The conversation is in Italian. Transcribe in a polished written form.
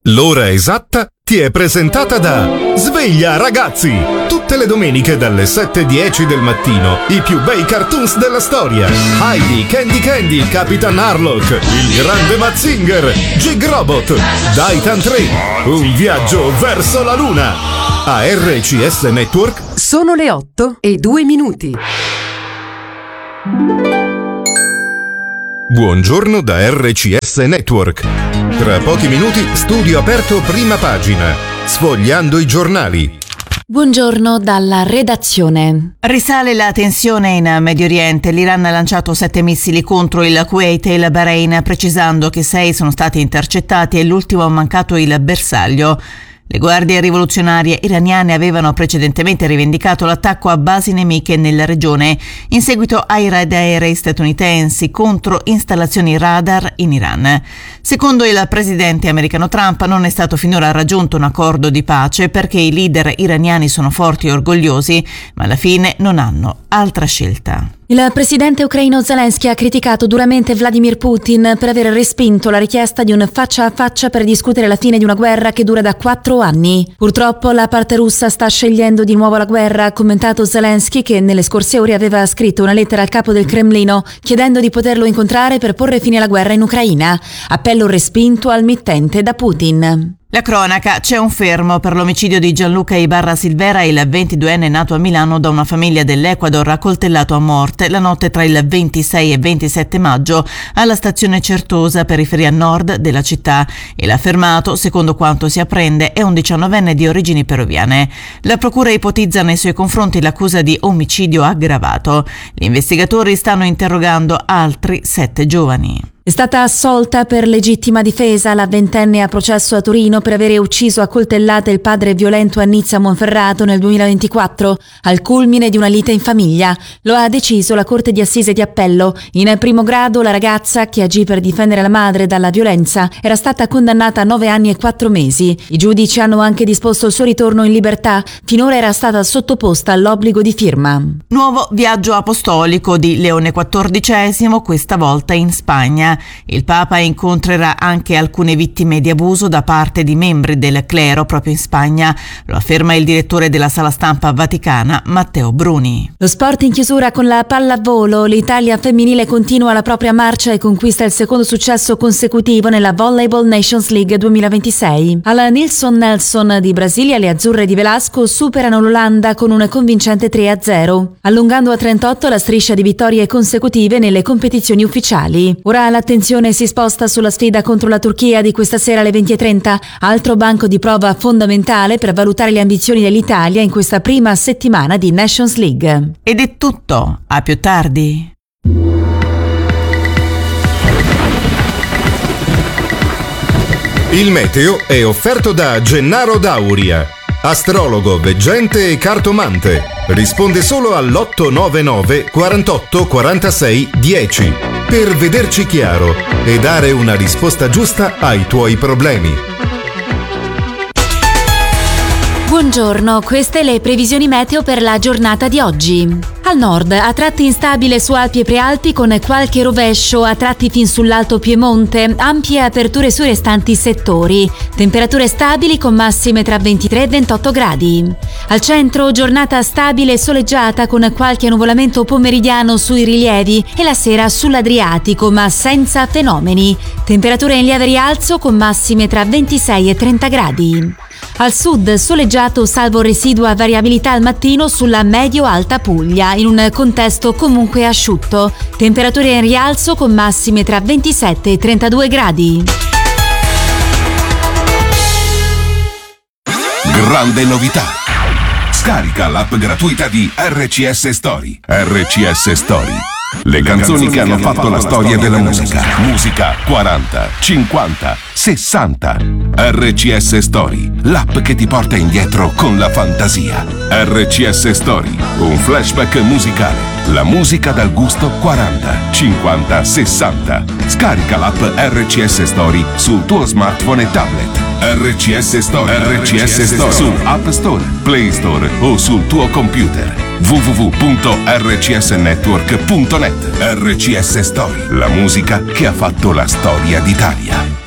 L'ora esatta ti è presentata da Sveglia Ragazzi! Tutte le domeniche dalle 7:10 del mattino i più bei cartoons della storia. Heidi, Candy, Capitan Harlock, il grande Mazinger, Jig Robot, Daitan 3, un viaggio verso la luna. A RCS Network sono le 8:02. Buongiorno da RCS Network. Tra pochi minuti studio aperto prima pagina, sfogliando i giornali. Buongiorno dalla redazione. Risale la tensione in Medio Oriente. L'Iran ha lanciato 7 missili contro il Kuwait e il Bahrain, precisando che 6 sono stati intercettati e l'ultimo ha mancato il bersaglio. Le guardie rivoluzionarie iraniane avevano precedentemente rivendicato l'attacco a basi nemiche nella regione, in seguito ai raid aerei statunitensi contro installazioni radar in Iran. Secondo il presidente americano Trump, non è stato finora raggiunto un accordo di pace perché i leader iraniani sono forti e orgogliosi, ma alla fine non hanno altra scelta. Il presidente ucraino Zelensky ha criticato duramente Vladimir Putin per aver respinto la richiesta di un faccia a faccia per discutere la fine di una guerra che dura da 4 anni. Purtroppo la parte russa sta scegliendo di nuovo la guerra, ha commentato Zelensky, che nelle scorse ore aveva scritto una lettera al capo del Cremlino chiedendo di poterlo incontrare per porre fine alla guerra in Ucraina. Appello respinto al mittente da Putin. La cronaca: c'è un fermo per l'omicidio di Gianluca Ibarra Silvera, il 22enne nato a Milano da una famiglia dell'Ecuador, accoltellato a morte la notte tra il 26 e 27 maggio alla stazione Certosa, periferia nord della città. E l'ha fermato, secondo quanto si apprende, è un 19enne di origini peruviane. La procura ipotizza nei suoi confronti l'accusa di omicidio aggravato. Gli investigatori stanno interrogando altri 7 giovani. È stata assolta per legittima difesa la ventenne a processo a Torino per avere ucciso a coltellate il padre violento a Nizza Monferrato nel 2024, al culmine di una lite in famiglia. Lo ha deciso la Corte di Assise di Appello. In primo grado la ragazza, che agì per difendere la madre dalla violenza, era stata condannata a 9 anni e 4 mesi. I giudici hanno anche disposto il suo ritorno in libertà. Finora era stata sottoposta all'obbligo di firma. Nuovo viaggio apostolico di Leone XIV, questa volta in Spagna. Il Papa incontrerà anche alcune vittime di abuso da parte di membri del clero proprio in Spagna, lo afferma il direttore della sala stampa vaticana Matteo Bruni. Lo sport in chiusura con la pallavolo. L'Italia femminile continua la propria marcia e conquista il secondo successo consecutivo nella Volleyball Nations League 2026. Alla Nilsson Nelson di Brasilia, le azzurre di Velasco superano l'Olanda con un convincente 3-0, allungando a 38 la striscia di vittorie consecutive nelle competizioni ufficiali. Ora l'attenzione si sposta sulla sfida contro la Turchia di questa sera alle 20:30, altro banco di prova fondamentale per valutare le ambizioni dell'Italia in questa prima settimana di Nations League. Ed è tutto, a più tardi. Il meteo è offerto da Gennaro Dauria, astrologo, veggente e cartomante. Risponde solo all'899 48 46 10 per vederci chiaro e dare una risposta giusta ai tuoi problemi. Buongiorno, queste le previsioni meteo per la giornata di oggi. Al nord, a tratti instabile su Alpi e Prealpi con qualche rovescio, a tratti fin sull'Alto Piemonte, ampie aperture sui restanti settori. Temperature stabili con massime tra 23 e 28 gradi. Al centro, giornata stabile e soleggiata con qualche annuvolamento pomeridiano sui rilievi e la sera sull'Adriatico, ma senza fenomeni. Temperature in lieve rialzo con massime tra 26 e 30 gradi. Al sud, soleggiato salvo residua variabilità al mattino sulla medio-alta Puglia, in un contesto comunque asciutto. Temperature in rialzo con massime tra 27 e 32 gradi. Grande novità! Scarica l'app gratuita di RCS Story. RCS Story. Le canzoni che hanno fatto la storia della musica. Musica 40, 50, 60. RCS Story, l'app che ti porta indietro con la fantasia. RCS Story, un flashback musicale. La musica dal gusto 40, 50, 60. Scarica l'app RCS Story sul tuo smartphone e tablet. RCS Story. RCS Story su App Store, Play Store o sul tuo computer. www.rcsnetwork.net. RCS Story, la musica che ha fatto la storia d'Italia.